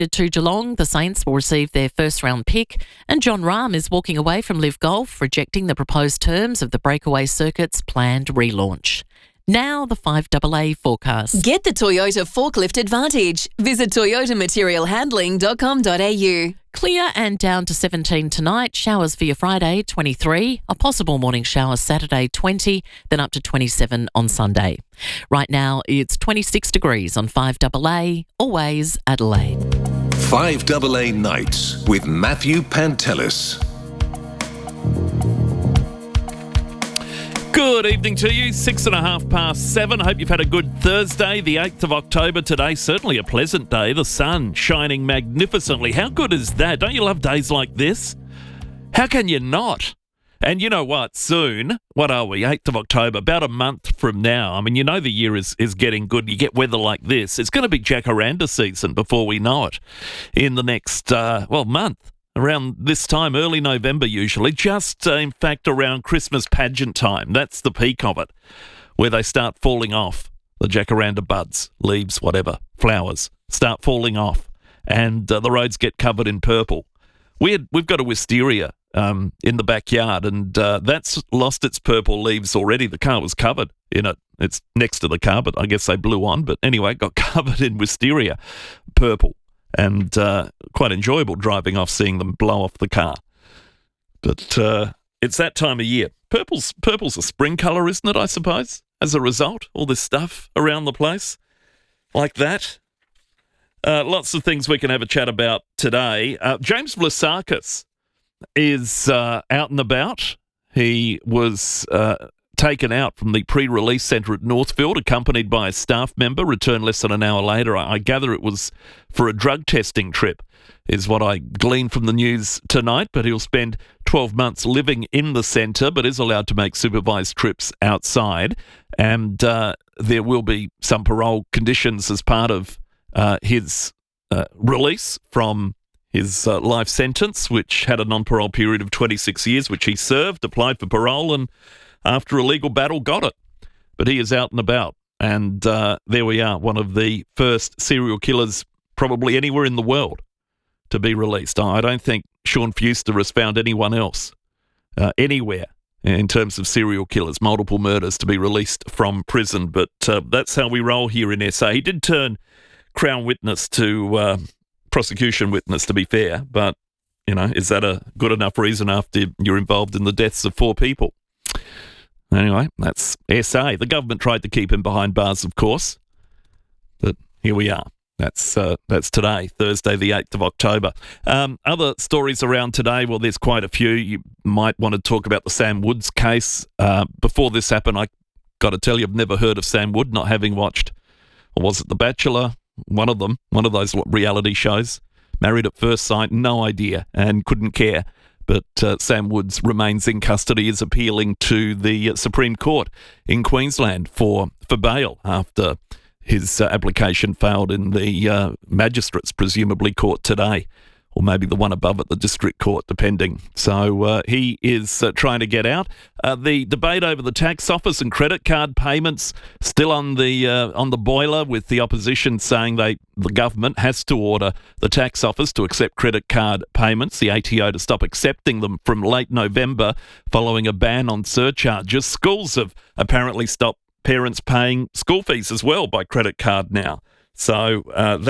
selected to Geelong. The Saints will receive their first-round pick, and John Rahm is walking away from Live Golf, rejecting the proposed terms of the Breakaway Circuit's planned relaunch. Now the 5AA forecast. Get the Toyota Forklift Advantage. Visit toyotamaterialhandling.com.au. Clear and down to 17 tonight. Showers for your Friday, 23. A possible morning shower Saturday, 20. Then up to 27 on Sunday. Right now, it's 26 degrees on 5AA. Always Adelaide. 5AA Nights with Matthew Pantelis. Good evening to you. 7:06. Hope you've had a good Thursday, the 8th of October today. Certainly a pleasant day. The sun shining magnificently. How good is that? Don't you love days like this? How can you not? And you know what? Soon, what are we? 8th of October, about a month from now. I mean, you know the year is getting good. You get weather like this. It's going to be jacaranda season before we know it in the next, month. Around this time, early November usually, just in fact around Christmas pageant time. That's the peak of it, where they start falling off. The jacaranda buds, leaves, whatever, flowers start falling off, and the roads get covered in purple. We've got a wisteria in the backyard, and that's lost its purple leaves already. The car was covered in it. It's next to the car, but I guess they blew on. But anyway, it got covered in wisteria, purple. And quite enjoyable driving off, seeing them blow off the car. But it's that time of year. Purple's a spring colour, isn't it, I suppose, as a result? All this stuff around the place like that. Lots of things we can have a chat about today. James Vlasakis is out and about. He was taken out from the pre-release centre at Northfield, accompanied by a staff member, returned less than an hour later. I gather it was for a drug testing trip, is what I gleaned from the news tonight, but he'll spend 12 months living in the centre, but is allowed to make supervised trips outside, and there will be some parole conditions as part of his release from his life sentence, which had a non-parole period of 26 years, which he served, applied for parole, and after a legal battle, got it. But he is out and about. And there we are, one of the first serial killers probably anywhere in the world to be released. I don't think Sean Fuster has found anyone else anywhere in terms of serial killers, multiple murders to be released from prison. But that's how we roll here in SA. He did turn Crown witness to prosecution witness, to be fair. But, you know, is that a good enough reason after you're involved in the deaths of 4 people? Anyway, that's SA. The government tried to keep him behind bars, of course, but here we are. That's today, Thursday, the 8th of October. Other stories around today, well, there's quite a few. You might want to talk about the Sam Woods case. Before this happened, I got to tell you, I've never heard of Sam Wood, not having watched, or was it The Bachelor? One of them, one of those reality shows. Married at First Sight, no idea, and couldn't care. But Sam Woods remains in custody, is appealing to the Supreme Court in Queensland for bail after his application failed in the magistrates, presumably, court today, or maybe the one above at the district court, depending. So he is trying to get out. The debate over the tax office and credit card payments still on the boiler, with the opposition saying the government has to order the tax office to accept credit card payments, the ATO to stop accepting them from late November following a ban on surcharges. Schools have apparently stopped parents paying school fees as well by credit card now. So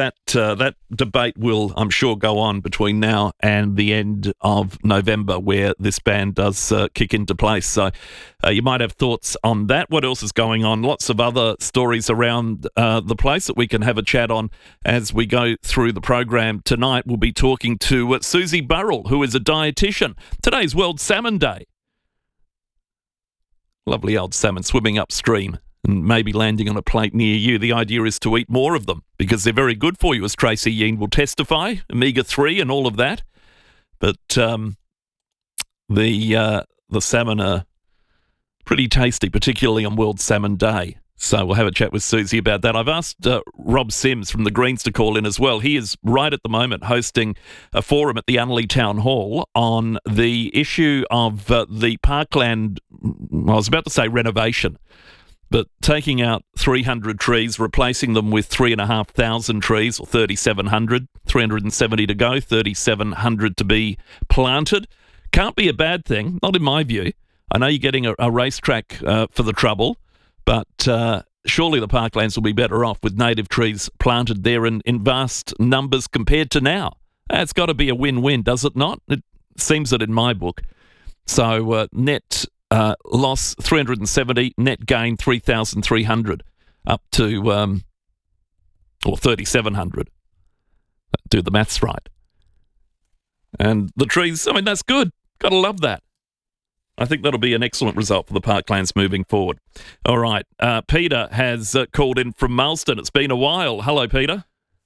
that debate will, I'm sure, go on between now and the end of November, where this ban does kick into place. So you might have thoughts on that. What else is going on? Lots of other stories around the place that we can have a chat on as we go through the program tonight. We'll be talking to Susie Burrell, who is a dietitian. Today's World Salmon Day. Lovely old salmon swimming upstream and maybe landing on a plate near you. The idea is to eat more of them because they're very good for you, as Tracy Yeen will testify, omega-3 and all of that. But the salmon are pretty tasty, particularly on World Salmon Day. So we'll have a chat with Susie about that. I've asked Rob Sims from the Greens to call in as well. He is right at the moment hosting a forum at the Unley Town Hall on the issue of the Parkland, I was about to say renovation, but taking out 300 trees, replacing them with 3,500 trees, or 3,700, 370 to go, 3,700 to be planted, can't be a bad thing, not in my view. I know you're getting a racetrack for the trouble, but surely the parklands will be better off with native trees planted there in vast numbers compared to now. It's got to be a win-win, does it not? It seems it in my book. So net loss 370, net gain 3,300, up to or 3,700. Do the maths right. And the trees, I mean, that's good. Got to love that. I think that'll be an excellent result for the parklands moving forward. All right, Peter has called in from Marsden. It's been a while. Hello, Peter.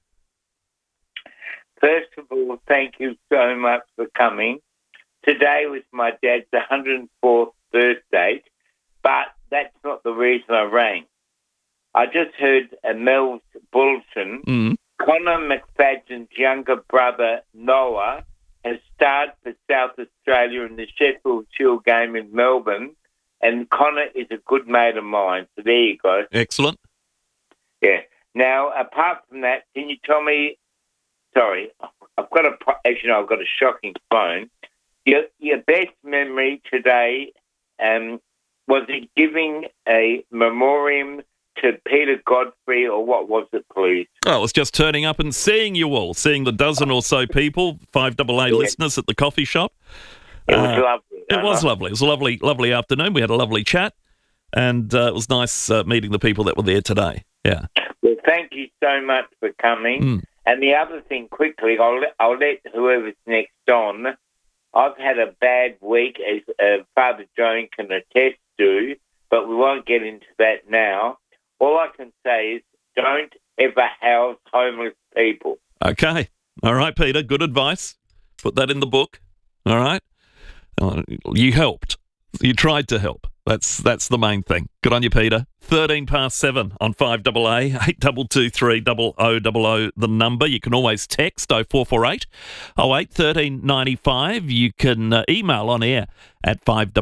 First of all, thank you so much for coming. Today was my dad's 104th birthday, but that's not the reason I rang. I just heard Mel's bulletin. Connor McFadden's younger brother, Noah, has starred for South Australia in the Sheffield Shield game in Melbourne, and Connor is a good mate of mine. So there you go. Excellent. Yeah. Now, apart from that, can you tell me... Sorry, I've got a shocking phone. Your best memory today, was it giving a memoriam to Peter Godfrey, or what was it, please? Oh, it was just turning up and seeing you all, seeing the dozen or so people, 5AA listeners at the coffee shop. It was lovely. It was lovely. It was a lovely afternoon. We had a lovely chat, and it was nice meeting the people that were there today. Yeah. Well, thank you so much for coming. And the other thing, quickly, I'll let whoever's next on. I've had a bad week, as Father Joan can attest to, but we won't get into that now. All I can say is don't ever house homeless people. Okay. All right, Peter. Good advice. Put that in the book. All right. You helped. You tried to help. That's the main thing. Good on you, Peter. 7:13 on 5AA, 8223 0000, the number. You can always text 0448 08 1395. You can email on air at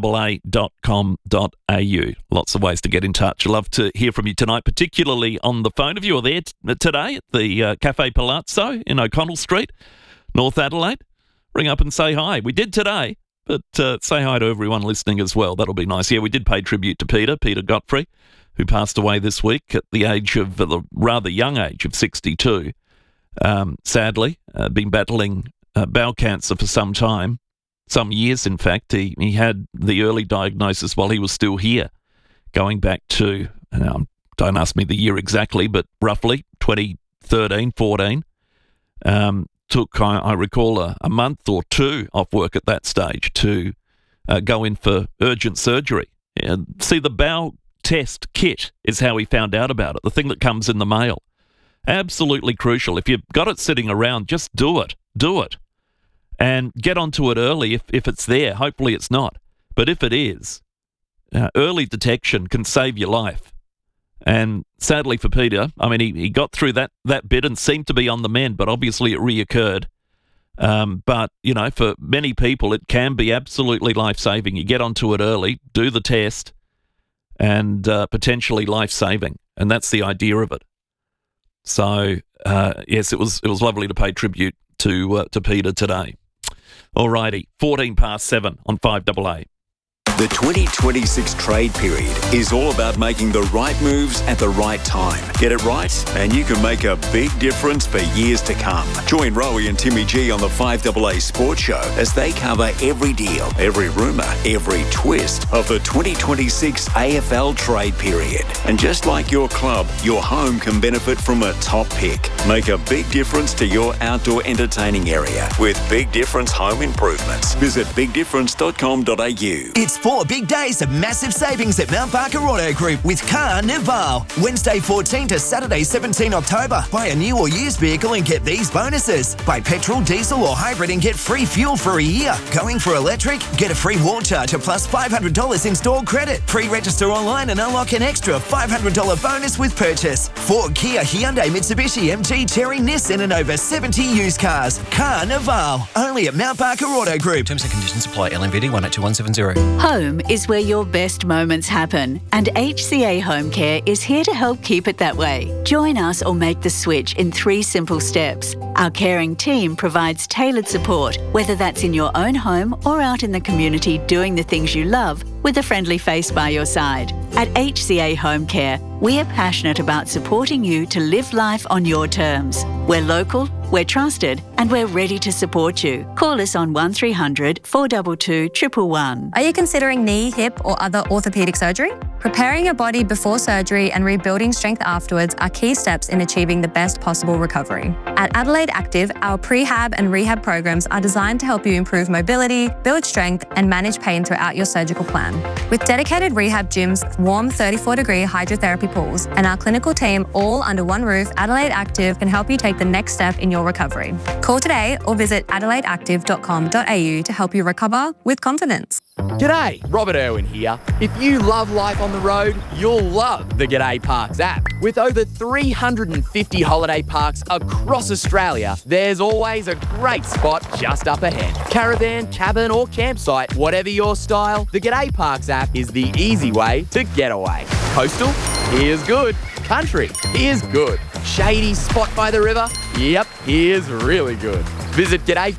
5AA.com.au. Lots of ways to get in touch. I'd love to hear from you tonight, particularly on the phone. If you were there today at the Cafe Palazzo in O'Connell Street, North Adelaide, ring up and say hi. We did today. But say hi to everyone listening as well. That'll be nice. Yeah, we did pay tribute to Peter Godfrey, who passed away this week at the age of the rather young age of 62. Sadly, been battling bowel cancer for some time, some years in fact. He had the early diagnosis while he was still here, going back to, don't ask me the year exactly, but roughly 2013, 14. Took, I recall, a month or two off work at that stage to go in for urgent surgery. See, the bowel test kit is how he found out about it, the thing that comes in the mail. Absolutely crucial. If you've got it sitting around, just do it. Do it. And get onto it early if it's there. Hopefully it's not. But if it is, early detection can save your life. And sadly for Peter, I mean, he got through that bit and seemed to be on the mend, but obviously it reoccurred. But, for many people, it can be absolutely life-saving. You get onto it early, do the test, and potentially life-saving. And that's the idea of it. So, yes, it was lovely to pay tribute to Peter today. All righty, 7:14 on 5AA. The 2026 trade period is all about making the right moves at the right time. Get it right, and you can make a big difference for years to come. Join Rowie and Timmy G on the 5AA Sports Show as they cover every deal, every rumour, every twist of the 2026 AFL trade period. And just like your club, your home can benefit from a top pick. Make a big difference to your outdoor entertaining area with Big Difference Home Improvements. Visit bigdifference.com.au. It's 4 big days of massive savings at Mount Barker Auto Group with Carnival. Wednesday 14 to Saturday 17 October. Buy a new or used vehicle and get these bonuses. Buy petrol, diesel or hybrid and get free fuel for a year. Going for electric? Get a free wall charger plus $500 in-store credit. Pre-register online and unlock an extra $500 bonus with purchase. Ford, Kia, Hyundai, Mitsubishi, MG MG, Chery, Nissan and over 70 used cars. Carnival, only at Mount Barker Auto Group. Terms and conditions apply. LMVD 182170. Home is where your best moments happen, and HCA Home Care is here to help keep it that way. Join us or make the switch in 3 simple steps. Our caring team provides tailored support, whether that's in your own home or out in the community doing the things you love with a friendly face by your side. At HCA Home Care, we are passionate about supporting you to live life on your terms. We're local, we're trusted, and we're ready to support you. Call us on 1300 422 111. Are you considering knee, hip, or other orthopaedic surgery? Preparing your body before surgery and rebuilding strength afterwards are key steps in achieving the best possible recovery. At Adelaide Active, our prehab and rehab programs are designed to help you improve mobility, build strength, and manage pain throughout your surgical plan. With dedicated rehab gyms, warm 34-degree hydrotherapy pools, and our clinical team all under one roof, Adelaide Active can help you take the next step in your recovery. Call today or visit adelaideactive.com.au to help you recover with confidence. G'day, Robert Irwin here. If you love life on the road, you'll love the G'day Parks app. With over 350 holiday parks across Australia, there's always a great spot just up ahead. Caravan, cabin or campsite, whatever your style, the G'day Parks app is the easy way to get away. Coastal? Here's good. Country? Here's good. Shady spot by the river? Yep, here's really good. Visit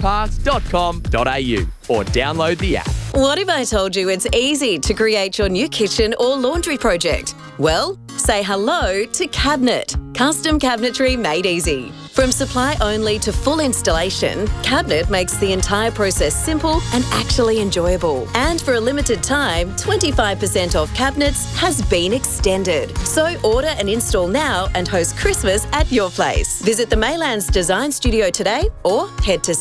g'dayparks.com.au or download the app. What if I told you it's easy to create your new kitchen or laundry project? Well, say hello to Cabinet. Custom cabinetry made easy. From supply only to full installation, Cabinet makes the entire process simple and actually enjoyable. And for a limited time, 25% off cabinets has been extended. So order and install now and host Christmas at your place. Visit the Maylands Design Studio today or head to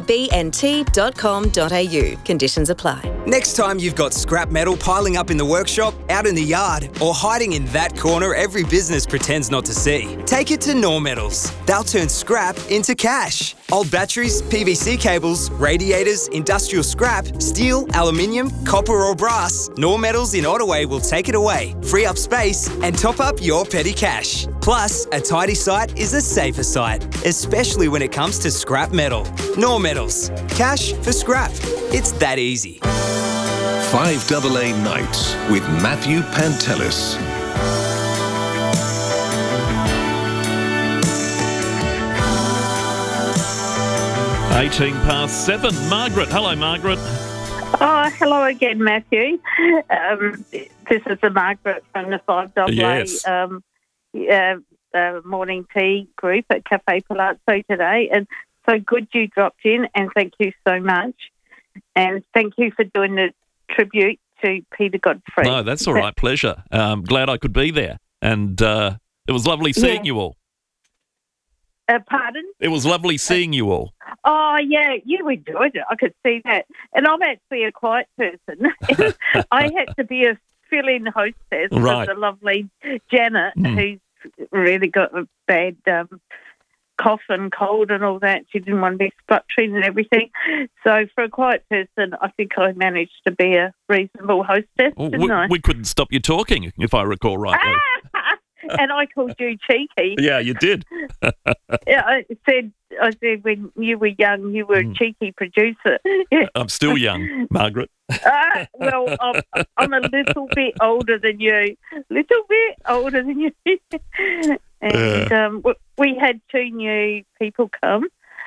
cabnt.com.au. Conditions apply. Next time you've got scrap metal piling up in the workshop, out in the yard, or hiding in that corner every business pretends not to see, take it to Nor Metals. They'll turn scrap into cash. Old batteries, PVC cables, radiators, industrial scrap, steel, aluminium, copper or brass, Nor Metals in Ottaway will take it away, free up space and top up your petty cash. Plus, a tidy site is a safer site, especially when it comes to scrap metal. Nor Metals. Cash for scrap. It's that easy. 5AA Nights with Matthew Pantelis. Eighteen past 7. Margaret. Hello, Margaret. Oh, hello again, Matthew. This is the Margaret from the 5AA morning tea group at Cafe Palazzo today. And so good you dropped in, and thank you so much. And thank you for doing the tribute to Peter Godfrey. No, that's all right. Pleasure. Glad I could be there. And it was lovely seeing you all. Pardon? It was lovely seeing you all. Oh, yeah, you enjoyed it. I could see that. And I'm actually a quiet person. I had to be a fill-in hostess with the lovely Janet, who's really got a bad cough and cold and all that. She didn't want to be spluttering and everything. So for a quiet person, I think I managed to be a reasonable hostess, didn't I? We couldn't stop you talking, if I recall rightly. And I called you cheeky. Yeah, you did. Yeah, I said when you were young, you were a cheeky producer. Yeah. I'm still young, Margaret. Well, I'm a little bit older than you. And we had 2 new people come,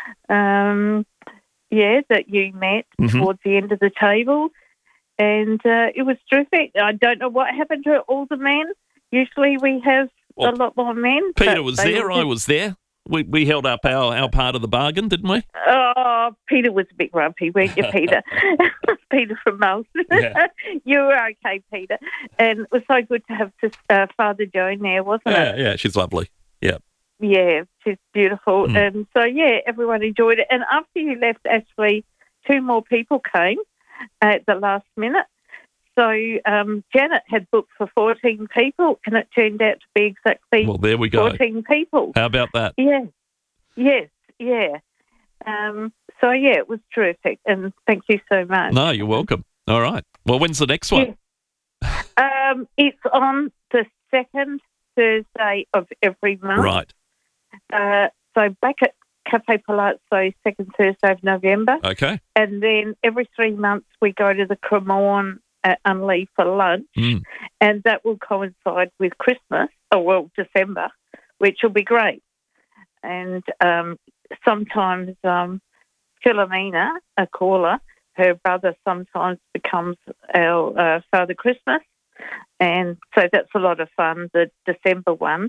that you met towards the end of the table. And it was terrific. I don't know what happened to all the men. Usually we have a lot more men. Peter was there. I was there. We held up our part of the bargain, didn't we? Oh, Peter was a bit grumpy, weren't you, Peter? Peter from Malton. Yeah. You were okay, Peter. And it was so good to have Father Joan there, wasn't it? Yeah, she's lovely. Yeah. Yeah, she's beautiful. And so, everyone enjoyed it. And after you left, Ashley, 2 more people came at the last minute. So Janet had booked for 14 people, and it turned out to be exactly there we go. 14 people. How about that? Yeah. Yes, yeah. It was terrific, and thank you so much. No, you're welcome. All right. Well, when's the next one? Yeah. It's on the second Thursday of every month. Right. So back at Cafe Palazzo, second Thursday of November. Okay. And then every 3 months we go to the Cremorne at Unleigh for lunch, and that will coincide with Christmas, December, which will be great. And sometimes Philomena, a caller, her brother sometimes becomes our Father Christmas, and so that's a lot of fun, the December one.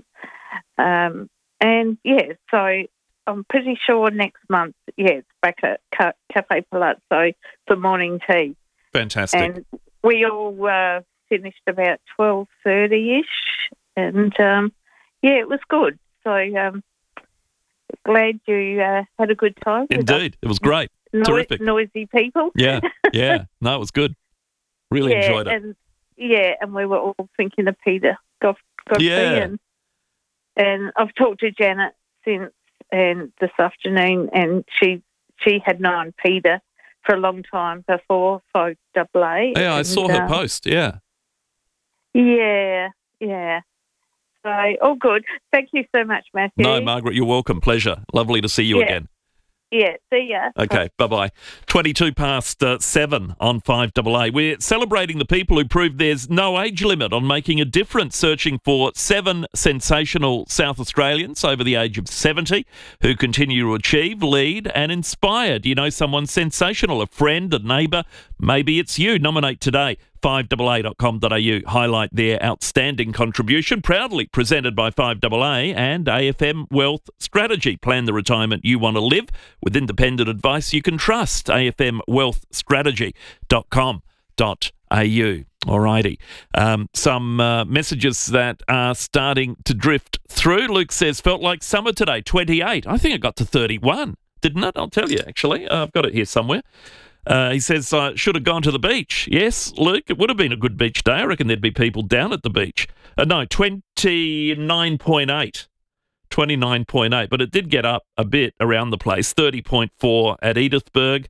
So I'm pretty sure next month, it's back at Cafe Palazzo for morning tea. Fantastic. And we all finished about 12:30ish, and it was good. So glad you had a good time. Indeed, it was great. Terrific. Noisy people. Yeah. No, it was good. Really enjoyed it. And we were all thinking of Peter Godfrey. And I've talked to Janet since and this afternoon, and she had known Peter for a long time before 5AA. Yeah, I saw her post, Yeah. So, all good. Thank you so much, Matthew. No, Margaret, you're welcome. Pleasure. Lovely to see you again. Yeah, see ya. Okay, bye-bye. 7 on 5AA. We're celebrating the people who proved there's no age limit on making a difference, searching for 7 sensational South Australians over the age of 70 who continue to achieve, lead and inspire. Do you know someone sensational, a friend, a neighbour? Maybe it's you. Nominate today. 5AA.com.au. Highlight their outstanding contribution. Proudly presented by 5AA and AFM Wealth Strategy. Plan the retirement you want to live with independent advice you can trust. afmwealthstrategy.com.au. Alrighty. Some messages that are starting to drift through. Luke says, felt like summer today, 28. I think it got to 31. Didn't it? I'll tell you, actually. I've got it here somewhere. He says, I should have gone to the beach. Yes, Luke, it would have been a good beach day. I reckon there'd be people down at the beach. 29.8. 29.8, but it did get up a bit around the place. 30.4 at Edithburgh.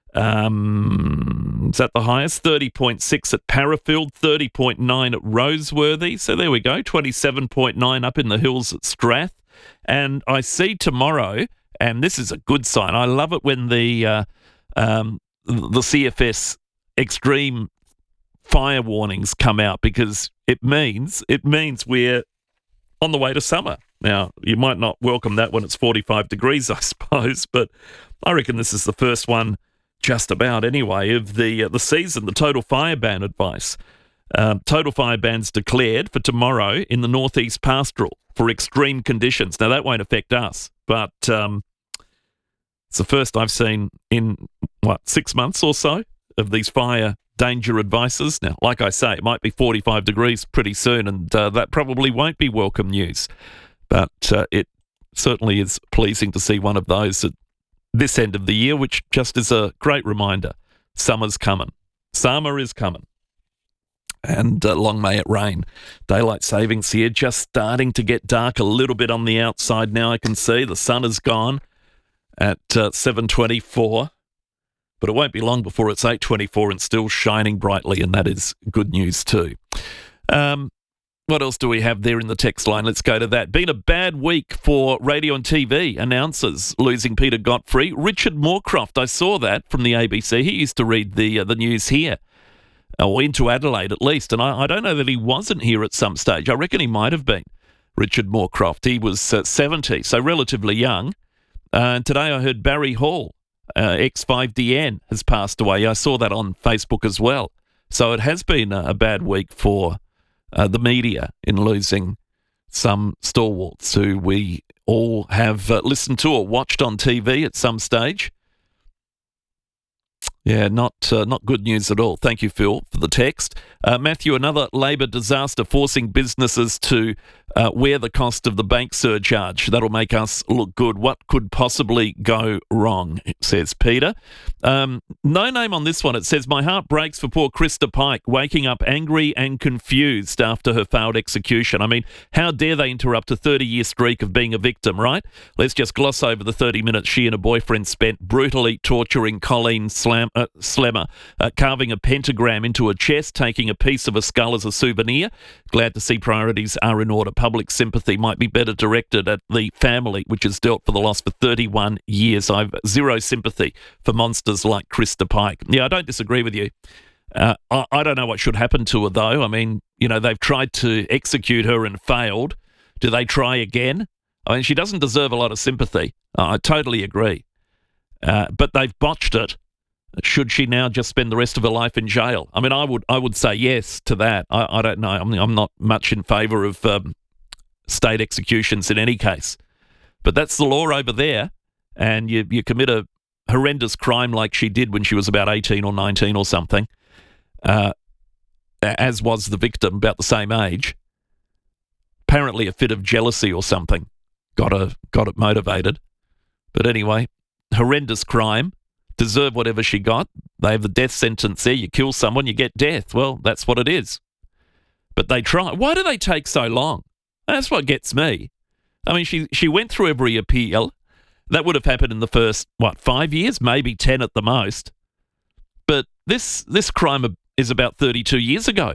Is that the highest? 30.6 at Parafield. 30.9 at Roseworthy. So there we go. 27.9 up in the hills at Strath. And I see tomorrow, and this is a good sign. I love it when the CFS extreme fire warnings come out, because it means we're on the way to summer. Now, you might not welcome that when it's 45 degrees, I suppose, but I reckon this is the first one, just about anyway, of the season. The total fire ban advice. Total fire bans declared for tomorrow in the Northeast Pastoral for extreme conditions. Now, that won't affect us, but it's the first I've seen in, 6 months or so of these fire danger advices. Now, like I say, it might be 45 degrees pretty soon, and that probably won't be welcome news. But it certainly is pleasing to see one of those at this end of the year, which just is a great reminder. Summer's coming. Summer is coming. And long may it rain. Daylight savings here just starting to get dark a little bit on the outside now. I can see the sun is gone at 7:24. But it won't be long before it's 8:24 and still shining brightly, and that is good news too. What else do we have there in the text line? Let's go to that. Been a bad week for radio and TV announcers, losing Peter Godfrey. Richard Moorcroft, I saw that from the ABC. He used to read the news here, or into Adelaide at least, and I don't know that he wasn't here at some stage. I reckon he might have been, Richard Moorcroft. He was 70, so relatively young. And today I heard Barry Hall, X5DN, has passed away. I saw that on Facebook as well. So it has been a bad week for the media in losing some stalwarts who we all have listened to or watched on TV at some stage. Yeah, not good news at all. Thank you, Phil, for the text. Matthew, another Labor disaster forcing businesses to wear the cost of the bank surcharge. That'll make us look good. What could possibly go wrong, says Peter. No name on this one. It says, my heart breaks for poor Krista Pike, waking up angry and confused after her failed execution. I mean, how dare they interrupt a 30-year streak of being a victim, right? Let's just gloss over the 30 minutes she and her boyfriend spent brutally torturing Colleen Slemmer, carving a pentagram into a chest, taking a piece of a skull as a souvenir. Glad to see priorities are in order. Public sympathy might be better directed at the family, which has dealt for the loss for 31 years. I've zero sympathy for monsters like Krista Pike. Yeah, I don't disagree with you. I don't know what should happen to her, though. I mean, they've tried to execute her and failed. Do they try again? I mean, she doesn't deserve a lot of sympathy. I totally agree. But they've botched it. Should she now just spend the rest of her life in jail? I mean, I would say yes to that. I don't know. I mean, I'm not much in favour of state executions in any case. But that's the law over there, and you commit a horrendous crime like she did when she was about 18 or 19 or something, as was the victim, about the same age. Apparently a fit of jealousy or something got it motivated. But anyway, horrendous crime. Deserve whatever she got. They have the death sentence there. You kill someone, you get death. Well, that's what it is. But they try. Why do they take so long? That's what gets me. I mean, she went through every appeal. That would have happened in the first, 5 years? Maybe 10 at the most. But this crime is about 32 years ago.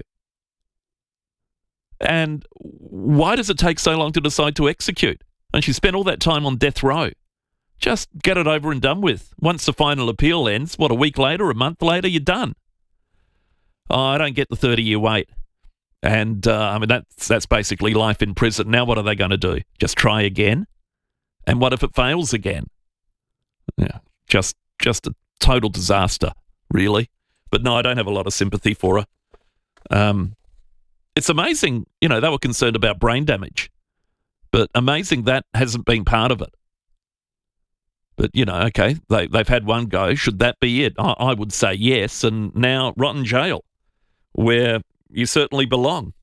And why does it take so long to decide to execute? And she spent all that time on death row. Just get it over and done with. Once the final appeal ends, a week later, a month later, you're done. Oh, I don't get the 30-year wait. And, I mean, that's basically life in prison. Now what are they going to do? Just try again? And what if it fails again? Yeah, just a total disaster, really. But no, I don't have a lot of sympathy for her. It's amazing, they were concerned about brain damage. But amazing that hasn't been part of it. But, okay, they've had one go. Should that be it? I would say yes. And now rotten jail, where you certainly belong.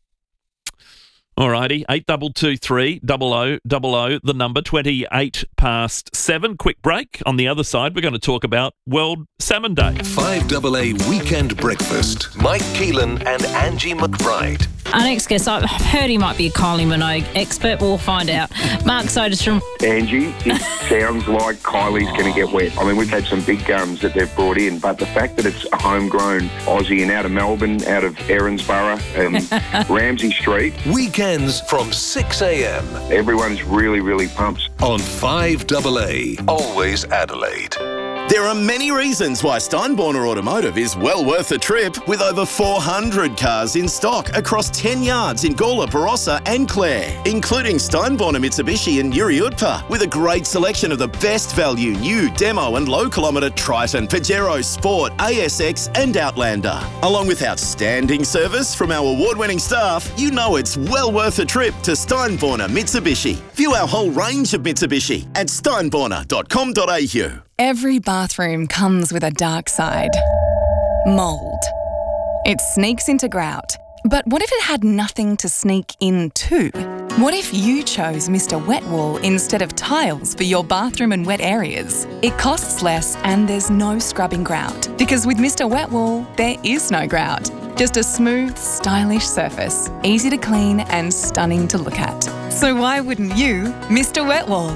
All righty, 8223 0000, the number, 7:28. Quick break. On the other side, we're going to talk about World Salmon Day. 5AA Weekend Breakfast. Mike Keelan and Angie McBride. Our next guest, I've heard he might be a Kylie Minogue expert. We'll find out. Mark Soderstrom. Angie, it sounds like Kylie's going to get wet. I mean, we've had some big guns that they've brought in, but the fact that it's a homegrown Aussie and out of Melbourne, out of Erinsborough, Ramsay Street. Weekends from 6 a.m. Everyone's really, really pumped. On 5AA, always Adelaide. There are many reasons why Steinborner Automotive is well worth the trip, with over 400 cars in stock across 10 yards in Gawler, Barossa and Clare, including Steinborner Mitsubishi and Yuri Utpa, with a great selection of the best value new demo and low-kilometre Triton, Pajero, Sport, ASX and Outlander. Along with outstanding service from our award-winning staff, you know it's well worth the trip to Steinborner Mitsubishi. View our whole range of Mitsubishi at steinborner.com.au. Every bathroom comes with a dark side. Mould. It sneaks into grout. But what if it had nothing to sneak into? What if you chose Mr. Wet Wool instead of tiles for your bathroom and wet areas? It costs less and there's no scrubbing grout. Because with Mr. Wet Wool, there is no grout. Just a smooth, stylish surface, easy to clean and stunning to look at. So why wouldn't you Mr. Wet Wool?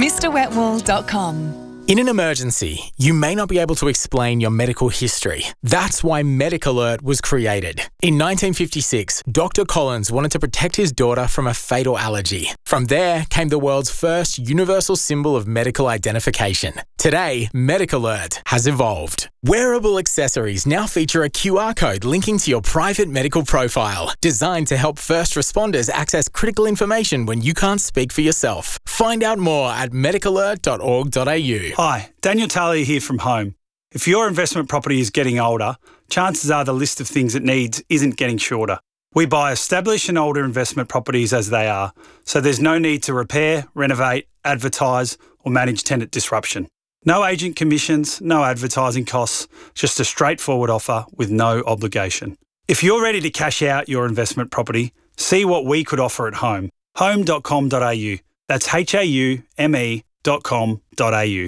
MrWetWool.com. In an emergency, you may not be able to explain your medical history. That's why MedicAlert was created. In 1956, Dr. Collins wanted to protect his daughter from a fatal allergy. From there came the world's first universal symbol of medical identification. Today, MedicAlert has evolved. Wearable accessories now feature a QR code linking to your private medical profile, designed to help first responders access critical information when you can't speak for yourself. Find out more at medicalert.org.au. Hi, Daniel Talia here from Home. If your investment property is getting older, chances are the list of things it needs isn't getting shorter. We buy established and older investment properties as they are, so there's no need to repair, renovate, advertise or manage tenant disruption. No agent commissions, no advertising costs, just a straightforward offer with no obligation. If you're ready to cash out your investment property, see what we could offer at Home. Home.com.au. That's HAUME.com.au.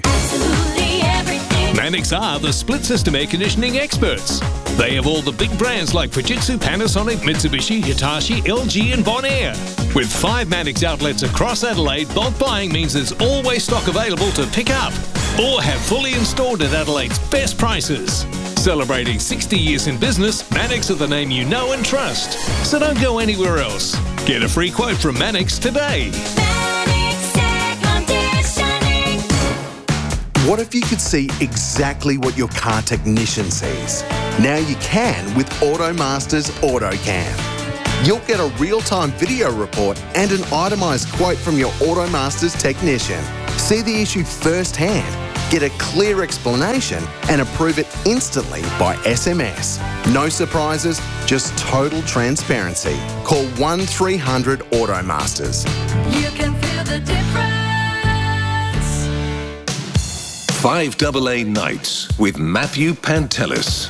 Mannix are the split system air conditioning experts. They have all the big brands like Fujitsu, Panasonic, Mitsubishi, Hitachi, LG and Bonaire. With 5 Mannix outlets across Adelaide, bulk buying means there's always stock available to pick up or have fully installed at Adelaide's best prices. Celebrating 60 years in business, Mannix are the name you know and trust. So don't go anywhere else. Get a free quote from Mannix today. What if you could see exactly what your car technician sees? Now you can with AutoMaster's AutoCam. You'll get a real-time video report and an itemised quote from your AutoMaster's technician. See the issue firsthand, get a clear explanation and approve it instantly by SMS. No surprises, just total transparency. Call 1300 AutoMasters. You can feel the difference. 5AA Nights with Matthew Pantelis.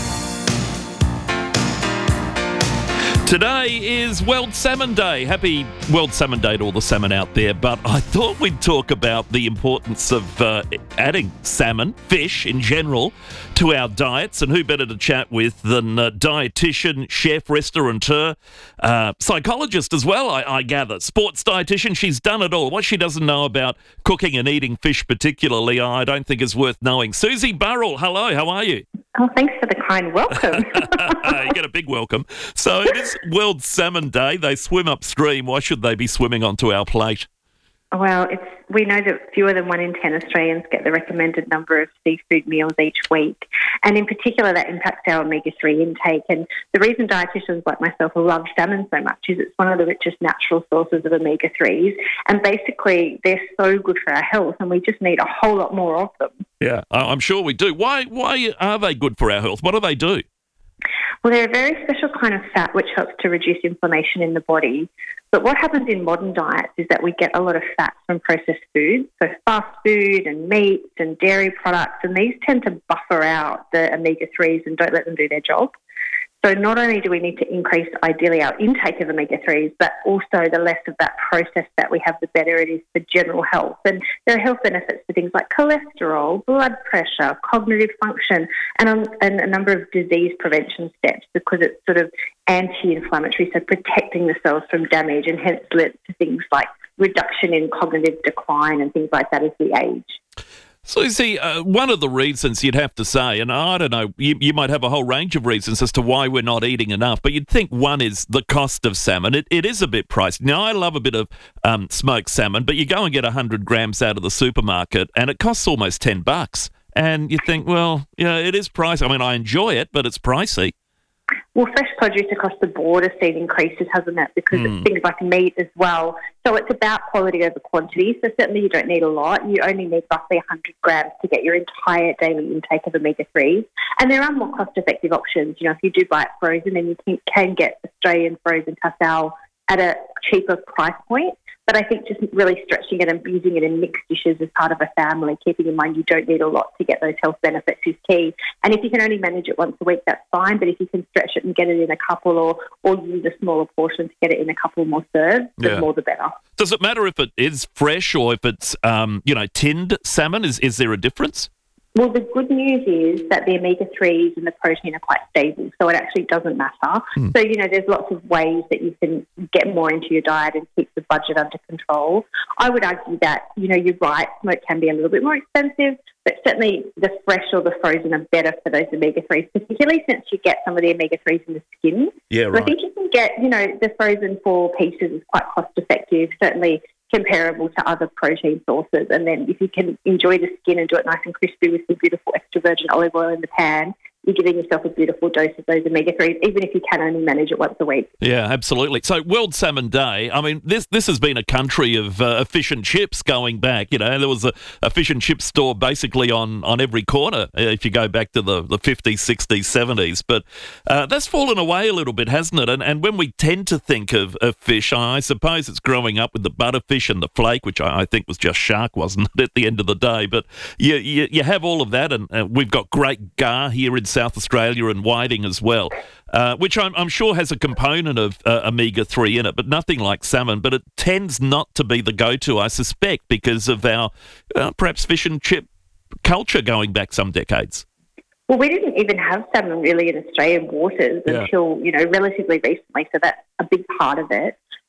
Today is World Salmon Day. Happy World Salmon Day to all the salmon out there. But I thought we'd talk about the importance of adding salmon, fish in general, to our diets. And who better to chat with than dietitian, chef, restaurateur, psychologist as well, I gather. Sports dietitian, she's done it all. What she doesn't know about cooking and eating fish particularly, I don't think is worth knowing. Susie Burrell, hello, how are you? Oh, thanks for the kind welcome. You get a big welcome. So it is World Salmon Day. They swim upstream. Why should they be swimming onto our plate? Well, we know that fewer than 1 in 10 Australians get the recommended number of seafood meals each week. And in particular, that impacts our omega-3 intake. And the reason dietitians like myself love salmon so much is it's one of the richest natural sources of omega-3s. And basically, they're so good for our health, and we just need a whole lot more of them. Yeah, I'm sure we do. Why are they good for our health? What do they do? Well, they're a very special kind of fat which helps to reduce inflammation in the body. But what happens in modern diets is that we get a lot of fats from processed foods, so fast food and meats and dairy products, and these tend to buffer out the omega-3s and don't let them do their job. So not only do we need to increase, ideally, our intake of omega-3s, but also the less of that processed fat we have, the better it is for general health. And there are health benefits for things like cholesterol, blood pressure, cognitive function, and a number of disease prevention steps because it's sort of anti-inflammatory, so protecting the cells from damage, and hence led to things like reduction in cognitive decline and things like that as we age. So, you see, one of the reasons you'd have to say, and I don't know, you might have a whole range of reasons as to why we're not eating enough, but you'd think one is the cost of salmon. It is a bit pricey. Now, I love a bit of smoked salmon, but you go and get 100 grams out of the supermarket, and it costs almost $10. And you think, well, yeah, it is pricey. I mean, I enjoy it, but it's pricey. Well, fresh produce across the board has seen increases, hasn't it? Because it's things like meat as well. So it's about quality over quantity. So certainly you don't need a lot. You only need roughly 100 grams to get your entire daily intake of omega-3s. And there are more cost-effective options. You know, if you do buy it frozen, then you can get Australian frozen tassal at a cheaper price point. But I think just really stretching it and using it in mixed dishes as part of a family, keeping in mind you don't need a lot to get those health benefits is key. And if you can only manage it once a week, that's fine. But if you can stretch it and get it in a couple or use a smaller portion to get it in a couple more serves, the more the better. Does it matter if it is fresh or if it's, tinned salmon? Is there a difference? Well, the good news is that the omega-3s and the protein are quite stable, so it actually doesn't matter. So, there's lots of ways that you can get more into your diet and keep the budget under control. I would argue that, you're right, smoke can be a little bit more expensive, but certainly the fresh or the frozen are better for those omega-3s, particularly since you get some of the omega-3s in the skin. Yeah, right. So I think you can get, the frozen 4 pieces is quite cost-effective, certainly comparable to other protein sources. And then if you can enjoy the skin and do it nice and crispy with some beautiful extra virgin olive oil in the pan, you're giving yourself a beautiful dose of those omega-3s, even if you can only manage it once a week. Yeah, absolutely. So World Salmon Day, I mean, this has been a country of fish and chips going back. There was a fish and chip store basically on every corner if you go back to the 50s, 60s, 70s. But that's fallen away a little bit, hasn't it? And when we tend to think of fish, I suppose it's growing up with the butterfish and the flake, which I think was just shark, wasn't it, at the end of the day? But you have all of that, and we've got great gar here in South Australia and whiting as well, which I'm sure has a component of omega-3 in it, but nothing like salmon. But it tends not to be the go-to, I suspect, because of our perhaps fish and chip culture going back some decades. Well, we didn't even have salmon really in Australian waters until, relatively recently, so that's a big part of it.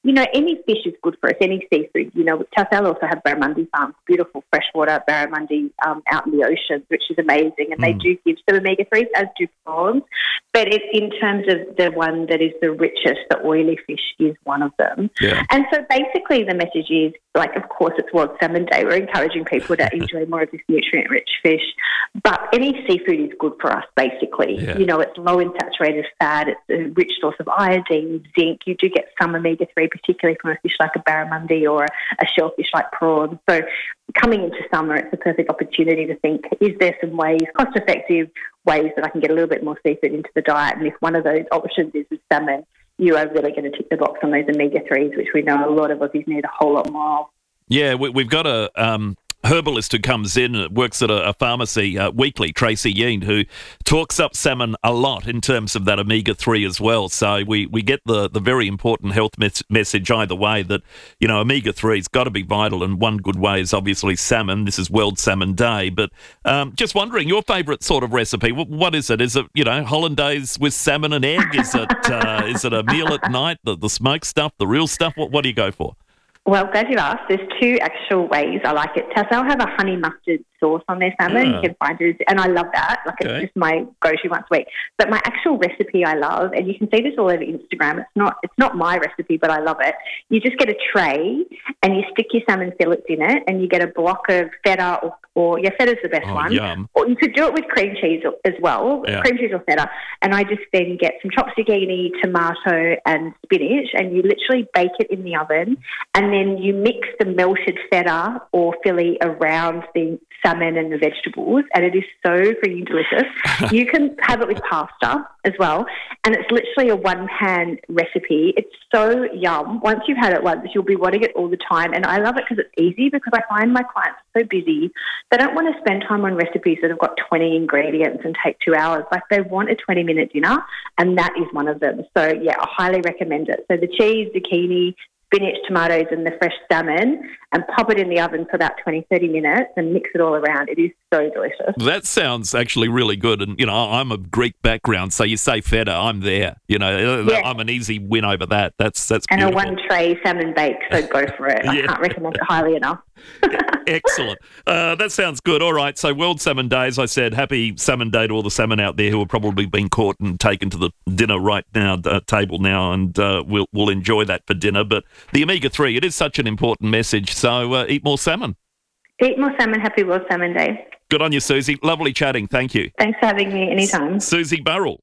any fish is good for us, any seafood. Tassal also have barramundi farms, beautiful freshwater barramundi out in the ocean, which is amazing. And they do give some omega-3s, as do prawns. But in terms of the one that is the richest, the oily fish is one of them. Yeah. And so basically the message is, of course, it's World Salmon Day. We're encouraging people to enjoy more of this nutrient-rich fish. But any seafood is good for us, basically. Yeah. It's low in saturated fat. It's a rich source of iodine, zinc. You do get some omega-3, particularly from a fish like a barramundi or a shellfish like prawns. So coming into summer, it's a perfect opportunity to think, is there some ways, cost-effective ways that I can get a little bit more seafood into the diet? And if one of those options is with salmon, you are really going to tick the box on those omega-3s, which we know a lot of Aussies need a whole lot more of. Yeah, we've got a herbalist who comes in and works at a pharmacy weekly, Tracy Yeen, who talks up salmon a lot in terms of that omega-3 as well. So we get the very important health message either way that, omega-3's got to be vital, and one good way is obviously salmon. This is World Salmon Day. But just wondering, your favourite sort of recipe, what is it? Is it, hollandaise with salmon and egg? Is it a meal at night, the smoked stuff, the real stuff? What do you go for? Well, glad you asked. There's two actual ways I like it. Tassal have a honey mustard sauce on their salmon. You can find it, and I love that. It's just my go-to once a week. But my actual recipe I love, and you can see this all over Instagram. It's not my recipe, but I love it. You just get a tray and you stick your salmon fillets in it, and you get a block of feta or feta's the best one. Yum. Or you could do it with cream cheese as well, cream cheese or feta. And I just then get some chopped zucchini, tomato, and spinach, and you literally bake it in the oven, and then you mix the melted feta or fillet around the salmon and the vegetables, and it is so freaking delicious. You can have it with pasta as well, and it's literally a one-pan recipe. It's so yum. Once you've had it once, you'll be wanting it all the time, and I love it because it's easy, because I find my clients are so busy. They don't want to spend time on recipes that have got 20 ingredients and take 2 hours. They want a 20-minute dinner, and that is one of them. So, yeah, I highly recommend it. So the cheese, zucchini, spinach, tomatoes and the fresh salmon, and pop it in the oven for about 20-30 minutes and mix it all around. It is so delicious. That sounds actually really good. And, I'm a Greek background, so you say feta, I'm there. I'm an easy win over that. That's and beautiful. A one-tray salmon bake, so go for it. I can't recommend it highly enough. Excellent. That sounds good. All right, so World Salmon Day, as I said, happy Salmon Day to all the salmon out there who have probably been caught and taken to the dinner right now, table now, and we'll enjoy that for dinner. But the omega-3, it is such an important message, so eat more salmon. Eat more salmon. Happy World Salmon Day. Good on you, Susie. Lovely chatting. Thank you. Thanks for having me anytime. Susie Burrell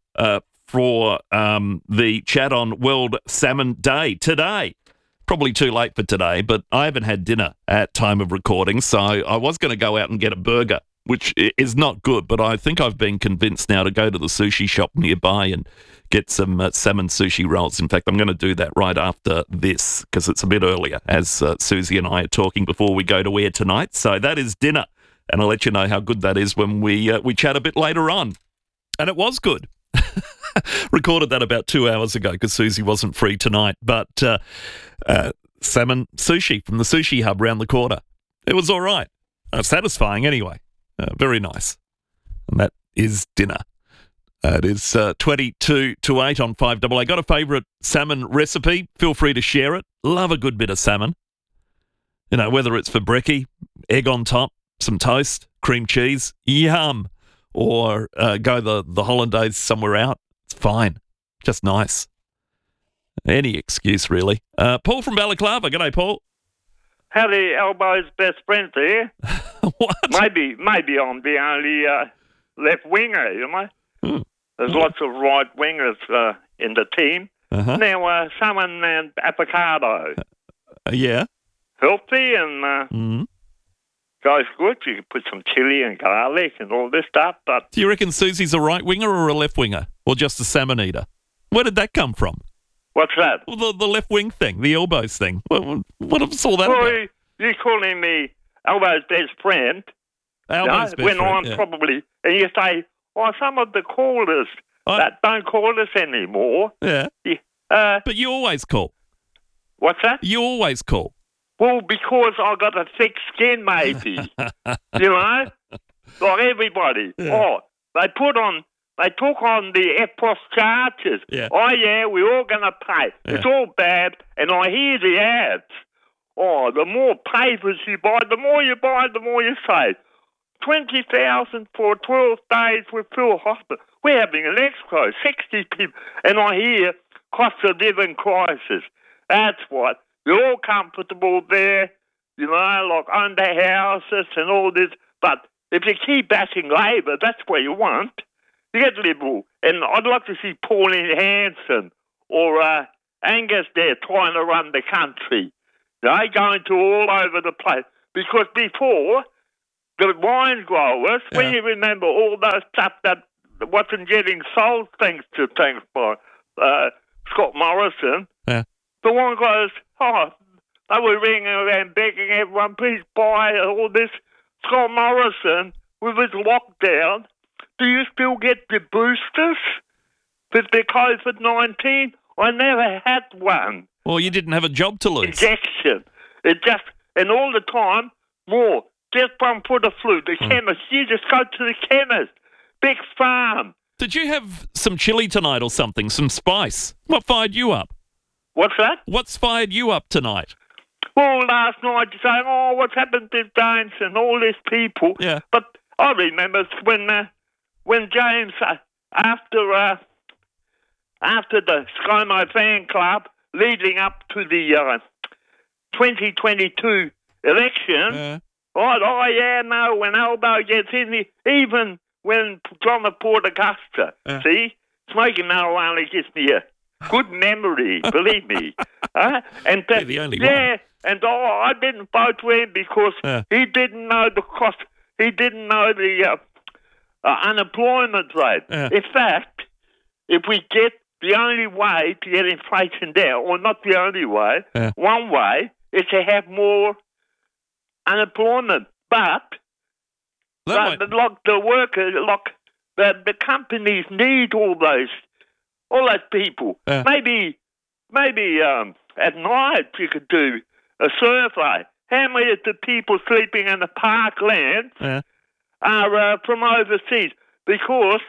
for the chat on World Salmon Day today. Probably too late for today, but I haven't had dinner at time of recording, so I was going to go out and get a burger, which is not good, but I think I've been convinced now to go to the sushi shop nearby and get some salmon sushi rolls. In fact, I'm going to do that right after this because it's a bit earlier, as Susie and I are talking before we go to air tonight. So that is dinner, and I'll let you know how good that is when we chat a bit later on. And it was good. Recorded that about 2 hours ago because Susie wasn't free tonight, but salmon sushi from the Sushi Hub round the corner. It was all right. Satisfying anyway. Very nice. And that is dinner. It is 22 to 8 on 5AA. Got a favourite salmon recipe? Feel free to share it. Love a good bit of salmon. Whether it's for brekkie, egg on top, some toast, cream cheese, yum. Or go the hollandaise somewhere out. It's fine. Just nice. Any excuse, really. Paul from Balaclava. G'day, Paul. Howdy, Albo's best friend there. What? Maybe I'm the only left winger, There's lots of right wingers in the team. Uh-huh. Now, salmon and avocado. Yeah. Healthy and goes good. You can put some chili and garlic and all this stuff. But do you reckon Susie's a right winger or a left winger? Or just a salmon eater? Where did that come from? What's that? Well, the left wing thing, the elbows thing. What's all that about? You're calling me Albo's best friend. Albo's best when friend, I'm probably... And you say, some of the callers that don't call us anymore. Yeah. But you always call. What's that? You always call. Well, because I got a thick skin, maybe. Like everybody. Yeah. They put on they took on the EPOS charges. Yeah. Oh, yeah, we're all going to pay. Yeah. It's all bad. And I hear the ads. Oh, the more papers you buy, the more you save. 20,000 for 12 days with Phil Hospital. We're having an expo, 60 people. And I hear cost of living crisis. That's what. You're all comfortable there, you know, like own their houses and all this. But if you keep bashing Labor, that's what you want. You get Liberal. And I'd like to see Pauline Hanson or Angus there trying to run the country. They going to all over the place. Because before, the wine growers, when you remember all those stuff that wasn't getting sold thanks by Scott Morrison, the wine growers, they were ringing around begging everyone, please buy all this. Scott Morrison, with his lockdown, do you still get the boosters with the COVID-19? I never had one. Well, you didn't have a job to lose. Injection. And all the time, more. Just one for the flu. The chemist, you just go to the chemist. Big farm. Did you have some chili tonight or something, some spice? What fired you up? What's that? What's fired you up tonight? Well, last night you're saying, what's happened to James and all these people. Yeah. But I remember when James, after the ScoMo fan club, leading up to the 2022 election, when Albo gets in, even when John Port Augusta, see, smoking marijuana gives me a good memory, believe me. And You're the only one. And I didn't vote for him because he didn't know the cost. He didn't know the unemployment rate. In fact, if we get the only way to get inflation down, or not the only way, one way is to have more unemployment. But like the workers, like the companies need all those people. Maybe at night you could do a survey. How many of the people sleeping in the parklands are from overseas? Because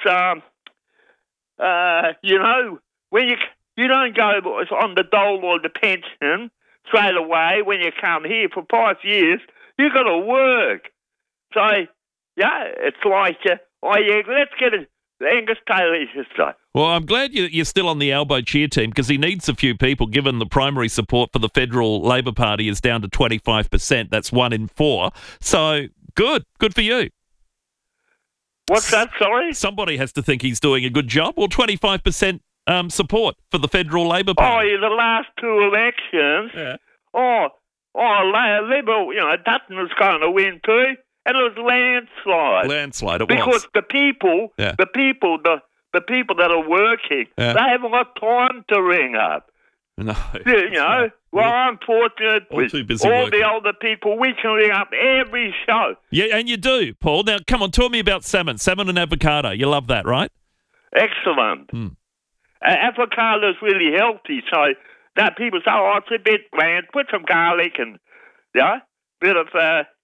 when you don't go on the dole or the pension straight away when you come here for 5 years, you got to work. So it's like let's get it. Angus Taylor is say. Well, I'm glad you're still on the Albo cheer team because he needs a few people, given the primary support for the Federal Labor Party is down to 25%. That's 1 in 4. So, good for you. What's that, sorry? Somebody has to think he's doing a good job. Well, 25% support for the Federal Labor Party. The last 2 elections. Liberal, Dutton was going to win too. And it was landslide. It was. Because the people that are working, they haven't got time to ring up. No. I'm fortunate with too busy all working. the older people. We can ring up every show. Yeah, and you do, Paul. Now, come on, tell me about salmon. Salmon and avocado. You love that, right? Excellent. Avocado is really healthy, so that people say, it's a bit bland. Put some garlic and, bit of...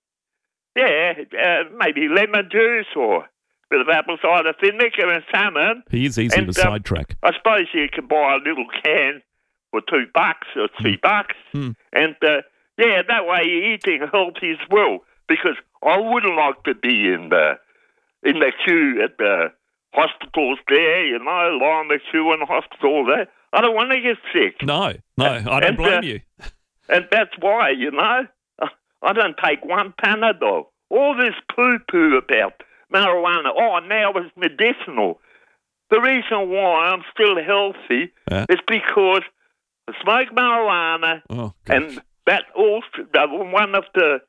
maybe lemon juice or a bit of apple cider vinegar and salmon. He is easy to sidetrack. I suppose you can buy a little can for $2 or $3. And, that way you're eating healthy as well. Because I wouldn't like to be in the queue at the hospitals there, line the queue in the hospital there. I don't want to get sick. No, I don't blame you. And that's why, I don't take one Panadol. All this poo-poo about marijuana, now it's medicinal. The reason why I'm still healthy is because I smoke marijuana, and that also one of the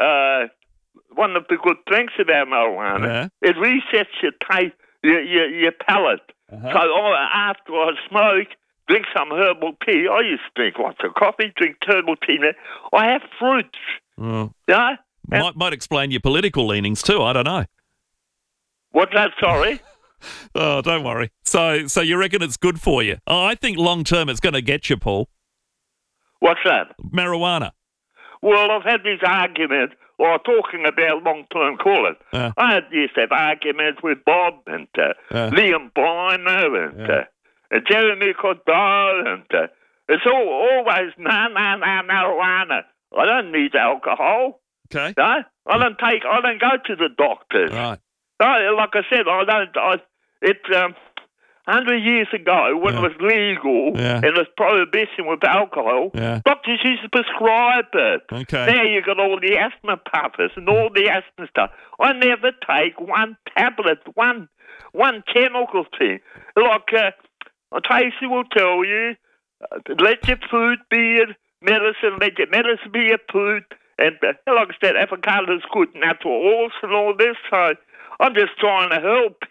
good things about marijuana. It resets your taste, your palate. So after I smoke, drink some herbal tea. I used to drink lots of coffee, drink herbal tea. I have fruits. Might explain your political leanings too. I don't know. What's that? Sorry. Oh, don't worry. So you reckon it's good for you? I think long term it's going to get you, Paul. What's that? Marijuana. Well, I've had this argument, or talking about long-term callers. I used to have arguments with Bob and Liam Biner and Jeremy Cordell, and it's always marijuana. I don't need alcohol. Okay. No, I don't go to the doctors. Right. No, like I said, 100 years ago, when it was legal and there's prohibition with alcohol, doctors used to prescribe it. Okay. Now you've got all the asthma puffers and all the asthma stuff. I never take one tablet, one chemical thing. Like Tracy will tell you, let your food be your medicine, let your medicine be your food. And like I said, avocado's good natural oils and all this. So I'm just trying to help